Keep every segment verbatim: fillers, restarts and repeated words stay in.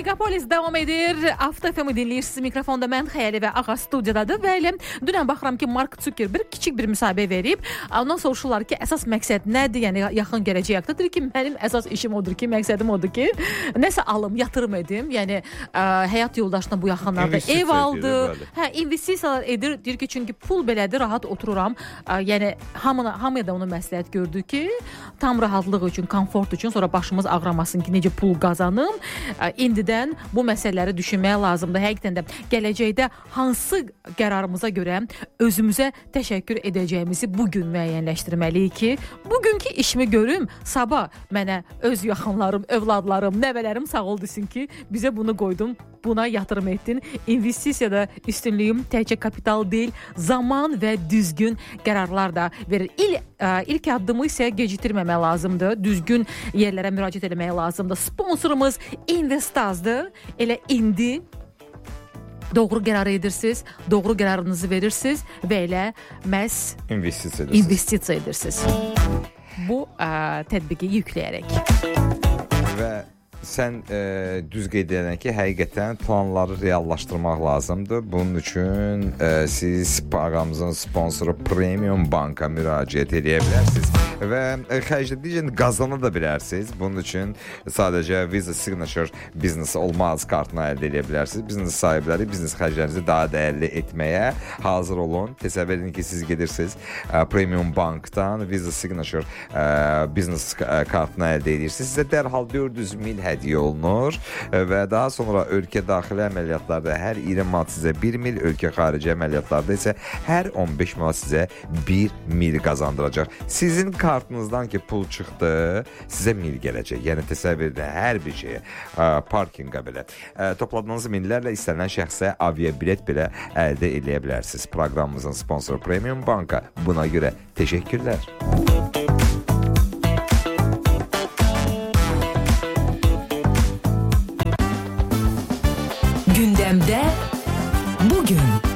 Megapolis davam edir. Hafta F M dinləyirsiniz. Mikrofonda mən Xəyali və Ağa studiyadadır. Bəli, dünən baxıram ki, Mark Zuckerberg kiçik bir müsahibə verib. Ondan soruşurlar ki, əsas məqsəd nədir? Yəni yaxın gələcək haqqında deyir ki, mənim əsas işim odur ki, məqsədim odur ki, nəsə alım, yatırım edim. Yəni ə, həyat yoldaşına bu yaxınlarda ev aldı. Hə, investisiyalar edir. Deyir ki, çünki pul belədir, rahat otururam. Ə, yəni hamına hamıya da onu məsləhət gördü ki, tam rahatlıq üçün, komfort üçün, sonra başımız ağrımasın ki, necə pul qazanım. Ə, indidən bu məsələləri düşünmək lazımdır. Həqiqətən də gələcəkdə hansı qərarımıza görə özümüzə təşəkkür edəcəyimizi bugün müəyyənləşdirməliyik ki, bugünkü işimi görüm, sabah mənə öz yaxınlarım, övladlarım, nəvələrim sağ ol desin ki, bizə bunu qoydum, buna yatırım etdin. İnvestisiyada üstünlüyüm təkcə kapital deyil, zaman və düzgün qərarlar da verir. İl, ə, ilk addımı isə gecikdirməmək lazımdır. Düzgün yerlərə müraciət etmək lazımdır. Sponsorumuz Investazdır. Elə indi doğru qərar edirsiniz, doğru qərarınızı verirsiniz və elə məhz investisiya edirsiniz. investisiya edirsiniz. Bu ə, tətbiqi yükləyərək. Və sən e, düz qeyd edən ki, həqiqətən planları reallaşdırmaq lazımdır. Bunun üçün e, siz proqramımızın sponsoru Premium Banka müraciət edə bilərsiniz və e, xərclədikcə qazana da bilərsiniz. Bunun üçün sadəcə Visa Signature Business olmaz kartını əldə edə bilərsiniz. Biznes sahibləri biznes xərclərinizi daha dəyərli etməyə hazır olun. Təsəvvür edin ki, siz gedirsiniz e, Premium Bankdan Visa Signature e, Business kartını əldə edirsiniz. Sizə dərhal dörd yüz min hədiyyə olunur və daha sonra ölkə daxili əməliyyatlarda hər iyirmi manat sizə bir mil, ölkə xarici əməliyyatlarda isə hər on beş manat sizə bir mil qazandıracaq. Sizin kartınızdan ki pul çıxdı, sizə mil gələcək. Yəni təsəvvür edin, hər bir şeyə, parkinqa belə. Topladığınız millərlə istənilən şəxsə avia bilet belə əldə edə bilərsiniz. Proqramımızın sponsoru Premium Banka. Buna görə təşəkkürlər. Gündəmdə bugün.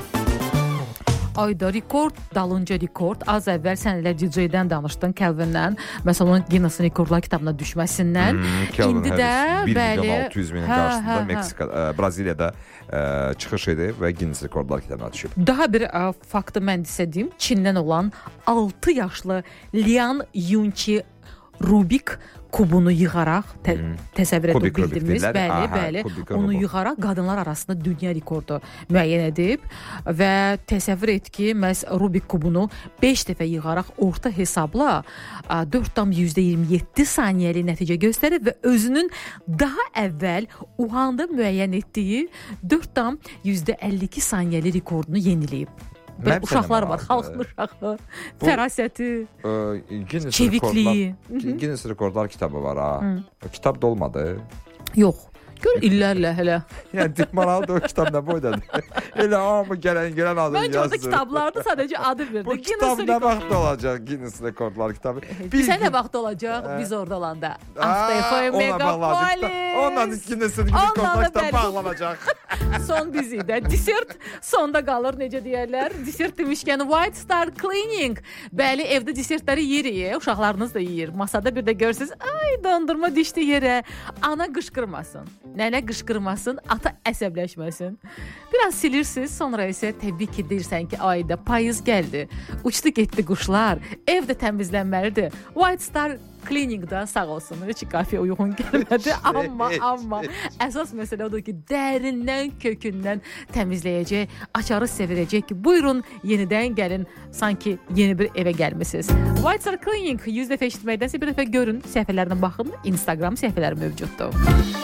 Ayda rekord, dalınca rekord. Az əvvəl sən elə D J-dən danışdın, Kelvindən. Məsələn, onun Guinness Rekorlar kitabına düşməsindən. Hmm, İndi də bir bəli, milyon altı yüz minin qarşısında Meksika, ə, Braziliyada ə, çıxış edib və Guinness Rekorlar kitabına düşüb. Daha bir ə, faktı mən desədiyim, Çindən olan altı yaşlı Lian Yunchi Rubik kubunu yığaraq, tə təsəvvür edib bildiyimiz, bəli, aha, bəli, onu yığaraq qadınlar arasında dünya rekordu müəyyən edib və təsəvvür et ki, məhz Rubik kubunu beş dəfə yığaraq orta hesabla dörd tam iyirmi yeddi saniyəli nəticə göstərib və özünün daha əvvəl Uhanda müəyyən etdiyi dörd tam əlli iki saniyəli rekordunu yeniləyib. Belə uşaqlar var, xalqın uşağı, fərasəti, çevikliyi. Guinness Rekorlar kitabı var ha. O kitab da olmadı. Yox. Gör illərlə hələ. Yəni Dick Maralda o kitab nə boydadır? Elə hamı gələn gələn adını yazsın. Məncə orada kitablarda sadəcə adı verdi. Bu kitab nə vaxt olacaq? Guinness Rekorlar kitabı. Sən nə vaxt olacaq? Biz orada olanda. Hafta F M Megapolis. Ondan Guinness Rekorlar kitabı bağlanacaq. Son bizi də. Desert sonda qalır, necə deyərlər? Desert demişkən White Star Cleaning. Bəli, evdə desertləri yeyirik. Uşaqlarınız da yeyir. Masada bir də görsünüz, ay dondurma düşdü yerə. Ana qışqırmasın. Nənə qışqırmasın, ata əsəbləşməsin. Biraz silirsiniz, sonra isə təbii ki, deyirsən ki, ayda payız gəldi, uçdu getdi quşlar, ev də təmizlənməlidir. White Star Cleaning-da sağ olsun, heç kafe uyğun gəlmədi, amma, amma əsas məsələ odur ki, dərindən, kökündən təmizləyəcək, açarı sevirəcək ki, buyurun, yenidən gəlin, sanki yeni bir evə gəlmişsiniz. White Star Cleaning yüz dəfə eşitməkdənsə bir dəfə görün, səhifələrinə baxın, Instagram səhifələri mövcuddur.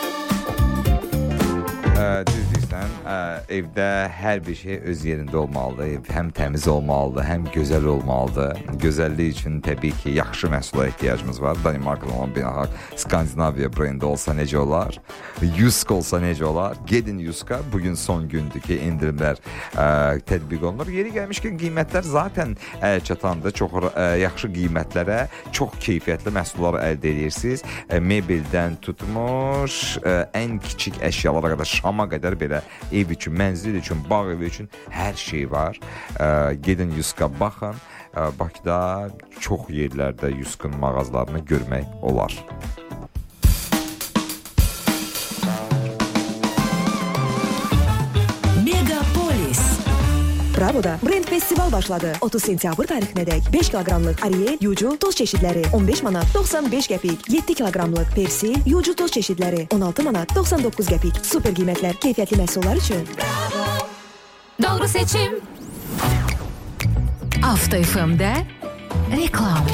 Ə, düz deyirsən, ə, evdə hər bir şey öz yerində olmalıdır. Ev həm təmiz olmalıdır, həm gözəl olmalıdır. Gözəllik üçün təbii ki, yaxşı məhsula ehtiyacımız var. Danimarka'da olan beynəlxalq Skandinaviya brendi olsa necə olar? Yusk olsa necə olar? Gedin Yuska. Bugün son gündür ki, endirimlər ə, tətbiq olunur. Yeri gəlmişkən qiymətlər zaten ə, çatandır. Çox ə, yaxşı qiymətlərə, çox keyfiyyətli məhsullar əldə edirsiniz. Ə, mebeldən tutmuş, ə, ən kiçik əşyalara qədər, şama qədər belə ev üçün, mənzil üçün, bağ evi üçün hər şey var. Ə, gedin Yuska baxın. Ə, Bakıda çox yerlərdə Yuskun mağazalarını görmək olar. Bravo'da Brand Festival başladı. otuz sentyabr tarixinədək beş kiloqramlıq Ariel, Yucu toz çeşidləri on beş manat doxsan beş qəpik, yeddi kiloqramlıq Persil, Yucu toz çeşidləri on altı manat doxsan doqquz qəpik. Super qiymətlər keyfiyyətli məhsullar üçün. Bravo. Doğru seçim. Hafta F M'də reklam.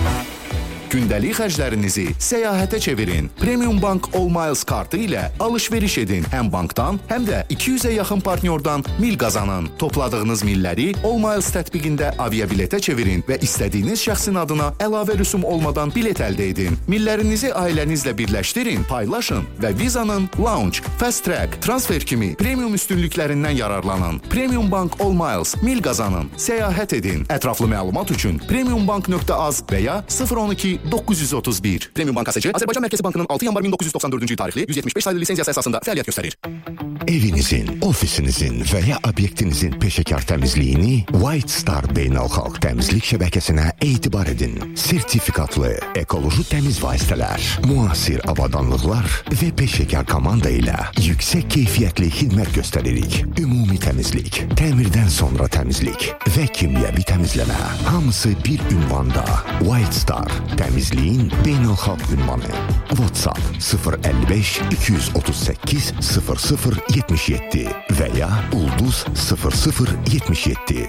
Gündəlik xərclərinizi səyahətə çevirin. Premium Bank All Miles kartı ilə alış-veriş edin. Həm bankdan, həm də iki yüzə yaxın partnyordan mil qazanın. Topladığınız milləri All Miles tətbiqində aviabiletə çevirin və istədiyiniz şəxsin adına əlavə rüsum olmadan bilet əldə edin. Millərinizi ailənizlə birləşdirin, paylaşın və Vizanın Lounge, Fast Track, transfer kimi premium üstünlüklərindən yararlanın. Premium Bank All Miles, mil qazanın, səyahət edin. Ətraflı məlumat üçün premiumbank nöqtə az və ya sıfır on iki doqquz yüz otuz bir. Premium Bankasıcı Azərbaycan Mərkəzi Bankının altı yanvar min doqquz yüz doxsan dördüncü il tarixli yüz yetmiş beş sayılı lisenziyası əsasında fəaliyyət göstərir. Evinizin, ofisinizin və ya obyektinizin peşəkar təmizliyini White Star Beynəlxalq Təmizlik Şəbəkəsinə etibar edin. Sertifikatlı, ekoloji təmiz vasitələr, müasir avadanlıqlar və peşəkar komanda ilə yüksək keyfiyyətli xidmət göstəririk. Ümumi təmizlik, təmirdən sonra təmizlik və kimyəvi təmizləmə. Hamısı bir ünvanda. White Star Təmizliyin beynəlxalq ünvanı. WhatsApp sıfır əlli beş iki yüz otuz səkkiz sıfır sıfır yetmiş yeddi və ya ulduz sıfır sıfır yetmiş yeddi.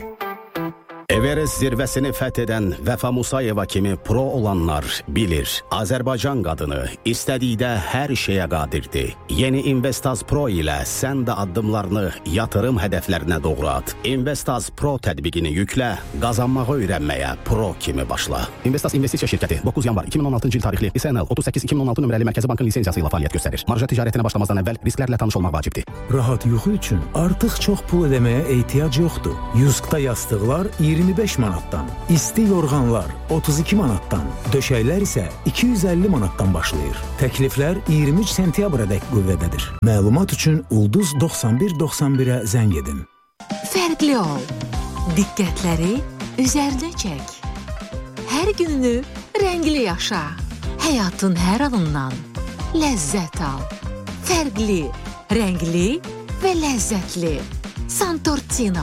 Everest zirvəsini fəth edən Vəfa Musayeva kimi pro olanlar bilir. Azərbaycan qadını istədikdə hər şeyə qadirdir. Yeni Investaz Pro ilə sən də addımlarını yatırım hədəflərinə doğru at. Investaz Pro tətbiqini yüklə, qazanmağı öyrənməyə pro kimi başla. Investaz investisiya şirkəti doqquz yanvar iki min on altıncı il tarixli S N L otuz səkkiz iki min on altı nömrəli Mərkəzi Bankın lisenziyası ilə fəaliyyət göstərir. Marja ticarətinə başlamazdan əvvəl risklərlə tanış olmaq vacibdir. Rahat yuxu üçün artıq çox pul ödəməyə ehtiyac yoxdur. Yuskda yastıqlar iyirmi beş manatdan, isti yorğanlar otuz iki manatdan, döşəklər isə iki yüz əlli manatdan başlayır. Təkliflər iyirmi üç sentyabradək qüvvədədir. Məlumat üçün ulduz doxsan bir doxsan birə zəng edin. Fərqli ol. Diqqətləri üzərinə çək. Hər gününü rəngli yaşa. Həyatın hər anından ləzzət al. Fərqli, rəngli və ləzzətli. Santortino.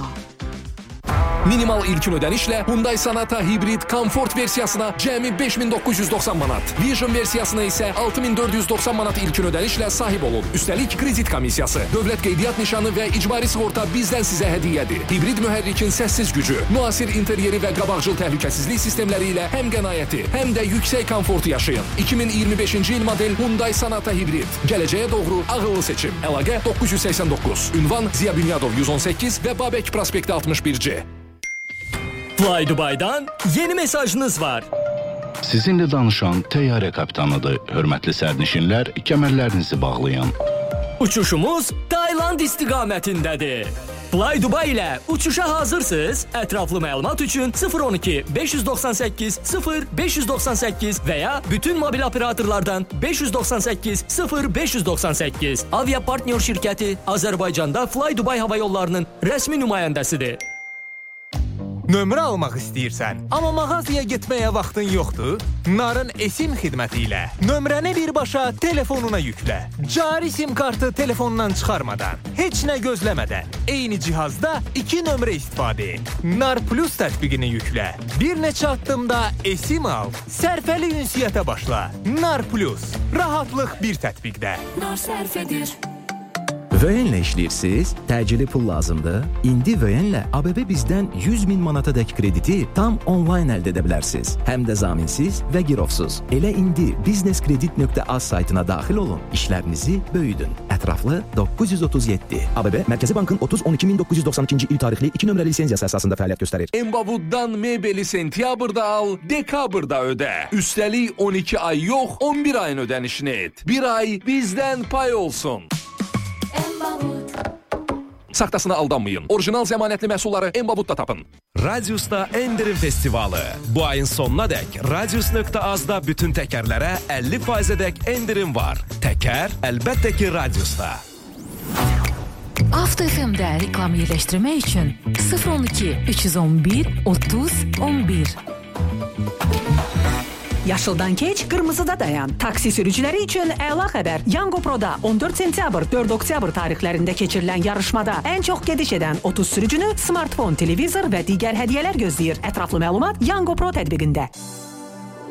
Minimal ilkin ödənişlə Hyundai Sonata Hybrid Comfort versiyasına cəmi beş min doqquz yüz doxsan manat, Vision versiyasına isə altı min dörd yüz doxsan manat ilkin ödənişlə sahib olun. Üstəlik kredit komissiyası, dövlət qeydiyyat nişanı və icbari sığorta bizdən sizə hədiyyədir. Hibrid mühərrikin səssiz gücü, müasir interyeri və qabaqcıl təhlükəsizlik sistemləri ilə həm qənaəti, həm də yüksək komfortu yaşayın. iki min iyirmi beşinci il model Hyundai Sonata Hybrid. Gələcəyə doğru ağıllı seçim. Əlaqə doqquz yüz səksən doqquz. Ünvan Ziya Bünyadov yüz on səkkiz və Babək prospekti altmış bir C. Fly Dubai'dan yeni mesajınız var. Sizinlə danışan təyyarə kapitanıdır. Hörmətli sərnişinlər, kəmərlərinizi bağlayın. Uçuşumuz Tayland istiqamətindədir. Fly Dubai ilə uçuşa hazırsınız. Ətraflı məlumat üçün sıfır on iki beş yüz doxsan səkkiz sıfır beş yüz doxsan səkkiz və ya bütün mobil operatorlardan beş yüz doxsan səkkiz sıfır beş yüz doxsan səkkiz. Avia partnyor şirkəti Azərbaycanda Fly Dubai hava yollarının rəsmi nümayəndəsidir. Nömrə almaq istəyirsən, amma mağazaya getməyə vaxtın yoxdur? Narın eSIM xidməti ilə nömrəni birbaşa telefonuna yüklə. Cari sim kartı telefondan çıxarmadan, heç nə gözləmədən, eyni cihazda iki nömrə istifadə et. Nar Plus tətbiqini yüklə. Bir neçə addımda eSIM al. Sərfəli ünsiyyətə başla. Nar Plus. Rahatlıq bir tətbiqdə. Nar sərf edir. Vöyenlə işləyirsiniz, təcili pul lazımdır. İndi Vöyenlə A B B bizdən yüz min manatadək krediti tam onlayn əldə edə bilərsiniz. Həm də zaminsiz və girovsuz. Elə indi bizneskredit nöqtə az saytına daxil olun. İşlərinizi böyüdün. Ətraflı doqquz yüz otuz yeddi. A B B Mərkəzi Bankın otuz on iki min doqquz yüz doxsan ikinci il tarixli iki nömrəli lisenziyası əsasında fəaliyyət göstərir. Embavuddan mebeli sentyabrda al, dekabrda ödə. Üstəlik on iki ay yox, on bir ayın ödənişini et. Bir ay bizdən pay olsun. Saxtasına aldanmayın. Orijinal zəmanətli məhsulları Embavudda tapın. Radiusda endirim festivalı. Bu ayın sonuna dək Radius nöqtə azda bütün təkərlərə əlli faizədək endirim var. Təkər əlbəttə ki Radiusda. Hafta F M'də reklam yerləşdirmək üçün sıfır on iki üç yüz on bir otuz on bir. Yaşıldan keç, qırmızıda dayan. Taksi sürücüləri üçün əla xəbər. Yango Pro'da on dörd sentyabr, dörd oktyabr tarixlərində keçirilən yarışmada ən çox gediş edən otuz sürücünü smartfon, televizor və digər hədiyyələr gözləyir. Ətraflı məlumat Yango Pro tətbiqində.